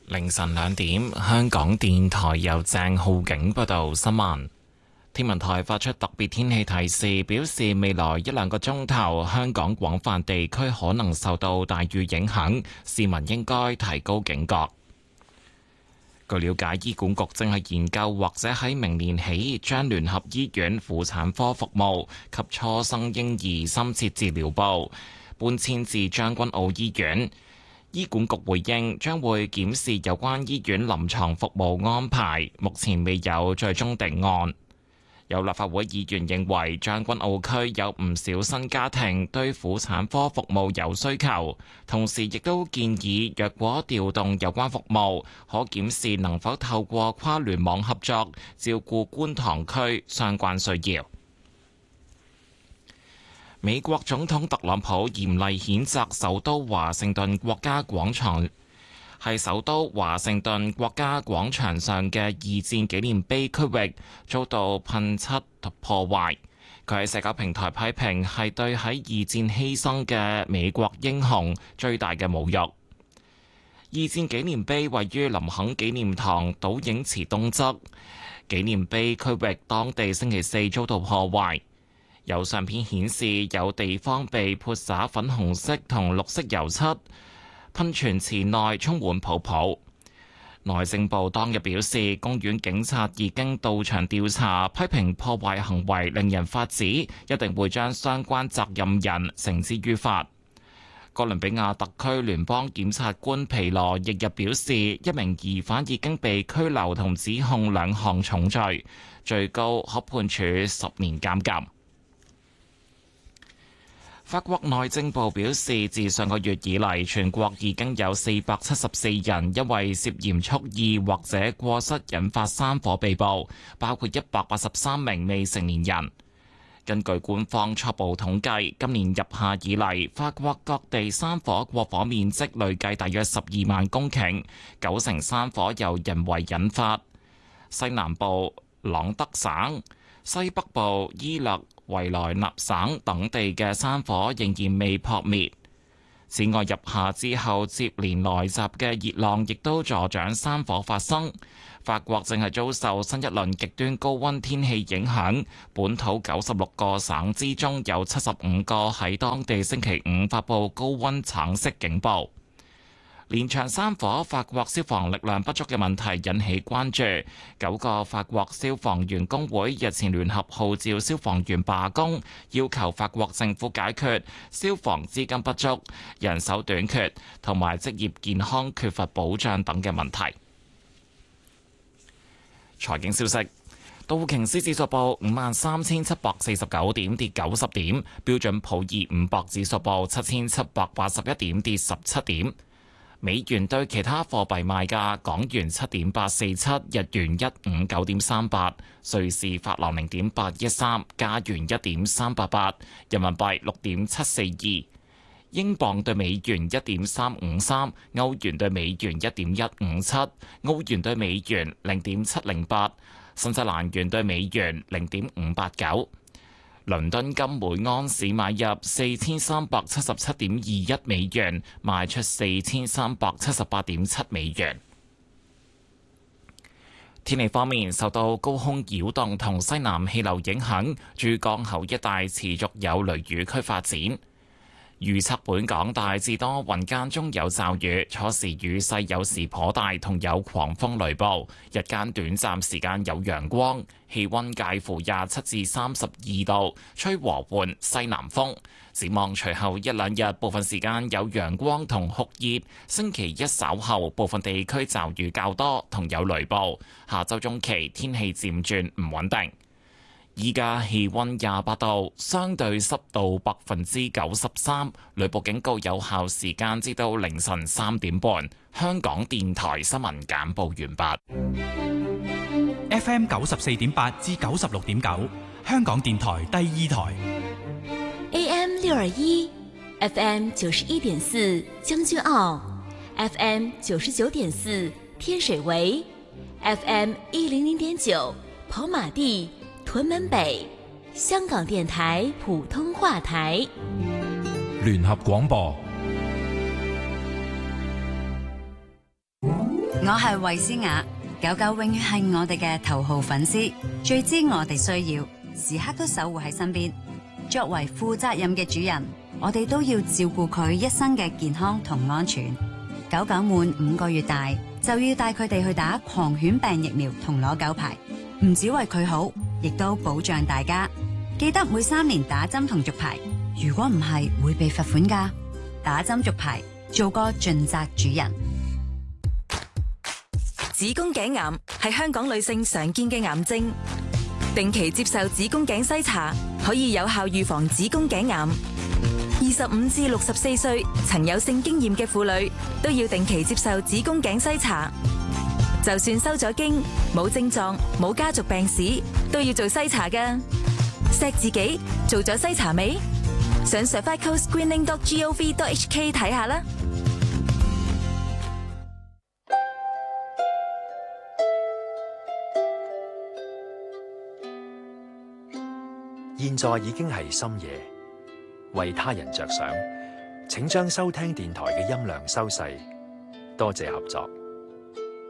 凌晨2點，香港電台由鄭浩景報道新聞。天文台發出特別天氣提示，表示未來1-2個鐘頭，香港廣泛地區可能受到大雨影響，市民應該提高警覺。據了解，醫管局正係研究或者喺明年起將聯合醫院婦產科服務及初生嬰兒深切治療部搬遷至將軍澳醫院。醫管局回應將會檢視有關醫院臨床服務安排，目前未有最終定案。有立法會議員認為將軍澳區有唔少新家庭對婦產科服務有需求，同時亦都建議若果調動有關服務，可檢視能否透過跨聯網合作照顧觀塘區相關需要。美國總統特朗普嚴厲譴責首都華盛頓國家廣場係首都華盛頓國家廣場上嘅二戰紀念碑區域遭到噴漆破壞。佢喺社交平台批評係對喺二戰犧牲嘅美國英雄最大嘅侮辱。二戰紀念碑位於林肯紀念堂倒影池東側，紀念碑區域當地星期四遭到破壞。有相片顯示有地方被潑灑粉紅色同綠色油漆，噴泉池內充滿泡泡。內政部當日表示，公園警察已經到場調查，批評破壞行為令人髮指，一定會將相關責任人繩之於法。哥倫比亞特區聯邦檢察官皮羅翌日表示，一名疑犯已經被拘留同指控2項重罪，最高可判處10年監禁。法國內政部表示，自上個月以嚟，全國已經有474人因為涉嫌蓄意或者過失引發山火被捕，包括183名未成年人。根據官方初步統計，今年入夏以嚟，法國各地山火過火面積累計大約12萬公頃，90%山火由人為引發。西南部朗德省、西北部伊勒維萊納省等地嘅山火仍然未撲滅。此外，入夏之後接連來襲嘅熱浪亦都助長山火發生。法國正係遭受新一輪極端高溫天氣影響，本土96個省之中有75個喺當地星期五發布高溫橙色警報。連場山火，法國消防力量不足嘅問題引起關注。9個法國消防員工會日前聯合號召消防員罷工，要求法國政府解決消防資金不足、人手短缺同埋職業健康缺乏保障等嘅問題。財經消息：道瓊斯指數報53,749點，跌90點；標準普爾500指數報7,781點，跌17點。美元對其他貨幣賣價：港元7.847，日元159.38，瑞士法郎0.813，加元1.388，人民幣6.742，英鎊對美元1.353，歐元對美元1.157，澳元對美元0.708，新西蘭元對美元0.589。倫敦金每盎司買入4377.21美元，賣出4378.7美元。天氣方面，受到高空擾動同西南氣流影響，珠江口一帶持續有雷雨區發展。預測本港大致多雲間中有驟雨，初時雨勢有時頗大，同有狂風雷暴。日間短暫時間有陽光，氣溫介乎27至32度，吹和緩西南風。展望隨後1-2日，部分時間有陽光同酷熱。星期一稍後，部分地區驟雨較多，同有雷暴。下周中期天氣漸轉唔穩定。依家氣溫28度，相對濕度93%，雷暴警告有效時間至到凌晨3點半。香港電台新聞簡報完畢。 FM 94.8至96.9，香港電台第2台。 AM 621 ，FM 91.4將軍澳 ，FM 99.4天水圍 ，FM 100.9跑馬地。屯門北，香港電台普通話台， 聯合廣播。 我係衛詩雅，狗狗永遠係我哋嘅頭號粉絲，最知我哋需要，時刻都守護喺身邊。作為負責任嘅主人，我哋都要照顧佢一生嘅健康同安全。狗狗滿5個月大，就要帶佢哋去打狂犬病疫苗同攞狗牌，唔止為佢好，亦都保障大家。記得每3年打針同續牌，如果唔係會被罰款㗎。打針續牌，做個盡責主人。 子宮頸癌係香港女性常見嘅癌症，定期接受子宮頸篩查可以有效預防子宮頸癌。25至64歲曾有性經驗嘅婦女都要定期接受子宮頸篩查，就算收咗經、冇症狀、冇家族病史，都要做篩查㗎。錫自己做咗篩查未？上 cervicalscreening.gov.hk 睇下啦。 現在已經係深夜，為他人着想，請將收聽電台嘅音量收細。多謝合作。